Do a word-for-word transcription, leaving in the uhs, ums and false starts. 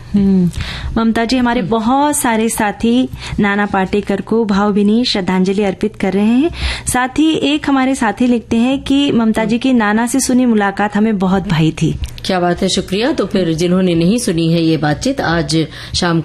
ममता जी, हमारे बहुत सारे साथी नाना पाटेकर को भावभीनी श्रद्धांजलि अर्पित कर रहे हैं। साथ ही एक हमारे साथी लिखते हैं कि ममता जी की नाना से सुनी मुलाकात हमें बहुत भाई थी। क्या बात है, शुक्रिया। तो फिर जिन्होंने नहीं सुनी है ये बातचीत, आज शाम